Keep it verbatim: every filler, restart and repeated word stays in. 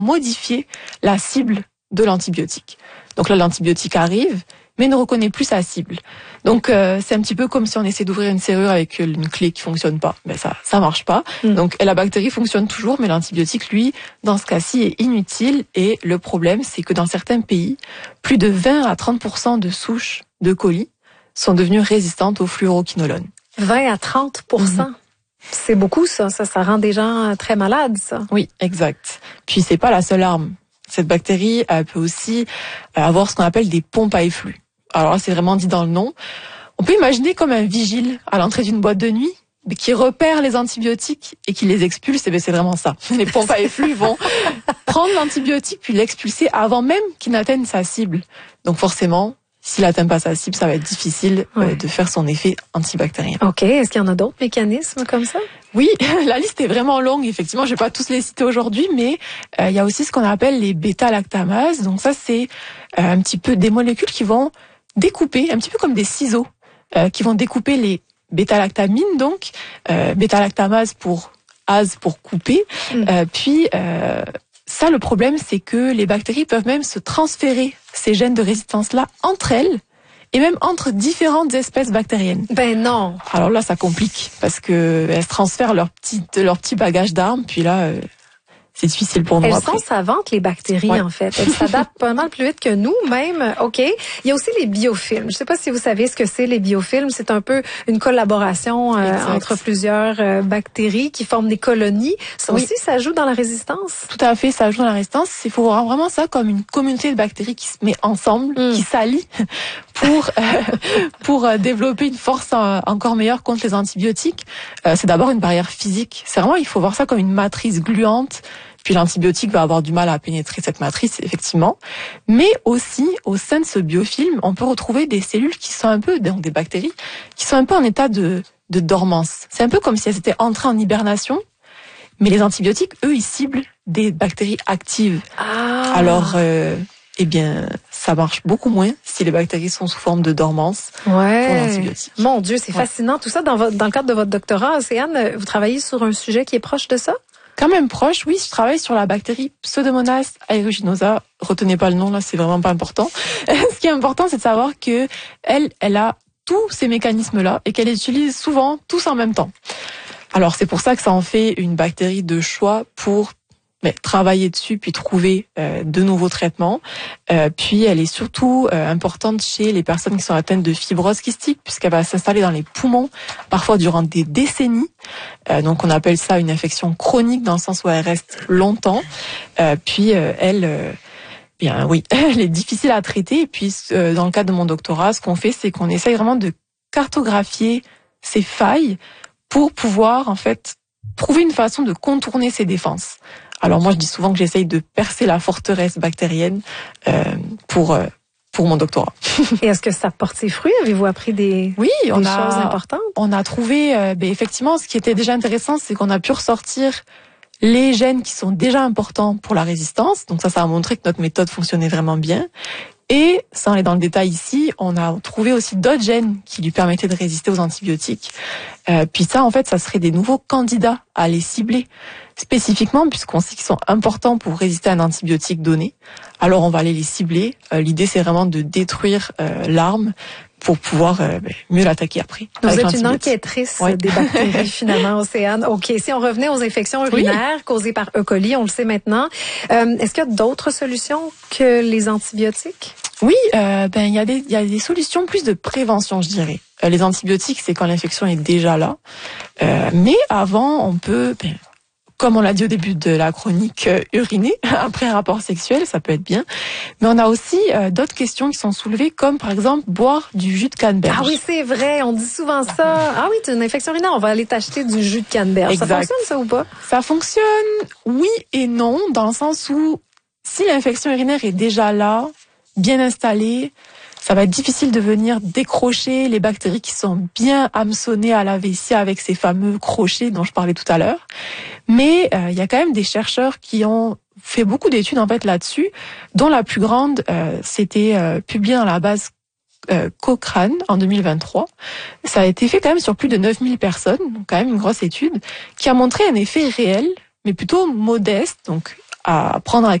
modifier la cible de l'antibiotique. Donc là, l'antibiotique arrive, mais ne reconnaît plus sa cible. Donc euh, c'est un petit peu comme si on essaie d'ouvrir une serrure avec une clé qui fonctionne pas. Ben ça, ça marche pas. Mm. Donc la bactérie fonctionne toujours, mais l'antibiotique, lui, dans ce cas-ci, est inutile. Et le problème, c'est que dans certains pays, plus de vingt à trente pour cent de souches de colis sont devenues résistantes au fluoroquinolone. vingt à trente pour cent. Mm-hmm. C'est beaucoup, ça. ça. Ça rend des gens très malades, ça. Oui, exact. Puis c'est pas la seule arme. Cette bactérie, elle peut aussi avoir ce qu'on appelle des pompes à efflux. Alors là, c'est vraiment dit dans le nom. On peut imaginer comme un vigile à l'entrée d'une boîte de nuit qui repère les antibiotiques et qui les expulse. Et bien, c'est vraiment ça. Les pompes à efflux vont prendre l'antibiotique puis l'expulser avant même qu'il n'atteigne sa cible. Donc forcément, s'il n'atteint pas sa cible, ça va être difficile ouais. de faire son effet antibactérien. OK. Est-ce qu'il y en a d'autres mécanismes comme ça? Oui, la liste est vraiment longue. Effectivement, je vais pas tous les citer aujourd'hui, mais euh, il y a aussi ce qu'on appelle les bêta-lactamases. Donc ça, c'est euh, un petit peu des molécules qui vont découper, un petit peu comme des ciseaux, euh, qui vont découper les bêta-lactamines, donc euh, bêta-lactamase pour ase pour couper. Mm. Euh, puis euh, ça, le problème, c'est que les bactéries peuvent même se transférer ces gènes de résistance-là entre elles. Et même entre différentes espèces bactériennes. Ben non. Alors là, ça complique parce que elles se transfèrent leur petit leur petit bagage d'armes. Puis là, euh, c'est difficile pour nous. Elles après. sont savantes, les bactéries, ouais. en fait. Elles s'adaptent pas mal plus vite que nous, même. OK. Il y a aussi les biofilms. Je sais pas si vous savez ce que c'est, les biofilms. C'est un peu une collaboration euh, entre plusieurs euh, bactéries qui forment des colonies. Ça oui. aussi, ça joue dans la résistance? Tout à fait, ça joue dans la résistance. Il faut voir vraiment ça comme une communauté de bactéries qui se met ensemble, mm. qui s'allient pour euh, pour euh, développer une force euh, encore meilleure contre les antibiotiques. Euh, c'est d'abord une barrière physique. C'est vraiment, il faut voir ça comme une matrice gluante. Puis l'antibiotique va avoir du mal à pénétrer cette matrice, effectivement. Mais aussi, au sein de ce biofilm, on peut retrouver des cellules qui sont un peu, donc des bactéries, qui sont un peu en état de, de dormance. C'est un peu comme si elles étaient entrées en hibernation. Mais les antibiotiques, eux, ils ciblent des bactéries actives. Ah. Alors, euh, eh bien, ça marche beaucoup moins si les bactéries sont sous forme de dormance ouais. pour l'antibiotique. Mon Dieu, c'est ouais. fascinant. Tout ça dans, votre, dans le cadre de votre doctorat, Océane, vous travaillez sur un sujet qui est proche de ça? Quand même proche, oui, je travaille sur la bactérie Pseudomonas aeruginosa. Retenez pas le nom, là, c'est vraiment pas important. Ce qui est important, c'est de savoir que elle, elle a tous ces mécanismes-là et qu'elle les utilise souvent tous en même temps. Alors, c'est pour ça que ça en fait une bactérie de choix pour mais, travailler dessus puis trouver euh, de nouveaux traitements. Euh, puis, elle est surtout euh, importante chez les personnes qui sont atteintes de fibrose kystique puisqu'elle va s'installer dans les poumons, parfois durant des décennies. Euh, donc, on appelle ça une infection chronique dans le sens où elle reste longtemps. Euh, puis, euh, elle... Euh, bien, oui, elle est difficile à traiter. Et puis, euh, dans le cadre de mon doctorat, ce qu'on fait, c'est qu'on essaye vraiment de cartographier ces failles pour pouvoir, en fait, trouver une façon de contourner ces défenses. Alors moi, je dis souvent que j'essaye de percer la forteresse bactérienne euh, pour euh, pour mon doctorat. Et est-ce que ça porte ses fruits? Avez-vous appris des, oui, on des a, choses importantes? On a trouvé, euh, ben effectivement, ce qui était déjà intéressant, c'est qu'on a pu ressortir les gènes qui sont déjà importants pour la résistance. Donc ça, ça a montré que notre méthode fonctionnait vraiment bien. Et, sans aller dans le détail ici, on a trouvé aussi d'autres gènes qui lui permettaient de résister aux antibiotiques. Euh, puis ça, en fait, ça serait des nouveaux candidats à les cibler spécifiquement, puisqu'on sait qu'ils sont importants pour résister à un antibiotique donné. Alors, on va aller les cibler. Euh, l'idée, c'est vraiment de détruire euh, l'arme pour pouvoir euh, mieux l'attaquer après. Vous êtes une enquêtrice ouais. des bactéries, finalement, Océane. OK, si on revenait aux infections urinaires oui. causées par E. coli, on le sait maintenant, euh, est-ce qu'il y a d'autres solutions que les antibiotiques? Oui, euh, ben il y a des il y a des solutions plus de prévention, je dirais. Euh, les antibiotiques, c'est quand l'infection est déjà là. Euh, mais avant, on peut... Ben, comme on l'a dit au début de la chronique, euh, uriner après un rapport sexuel, ça peut être bien. Mais on a aussi euh, d'autres questions qui sont soulevées, comme par exemple boire du jus de canneberge. Ah oui, c'est vrai, on dit souvent ça. Ah oui, tu as une infection urinaire, on va aller t'acheter du jus de canneberge. Exact. Ça fonctionne ça ou pas? Ça fonctionne, oui et non, dans le sens où si l'infection urinaire est déjà là, bien installée, ça va être difficile de venir décrocher les bactéries qui sont bien hameçonnées à la vessie avec ces fameux crochets dont je parlais tout à l'heure. Mais euh, il y a quand même des chercheurs qui ont fait beaucoup d'études en fait là-dessus, dont la plus grande, euh, c'était euh, publiée dans la base euh, Cochrane en deux mille vingt-trois. Ça a été fait quand même sur plus de neuf mille personnes, donc quand même une grosse étude, qui a montré un effet réel, mais plutôt modeste, donc à prendre à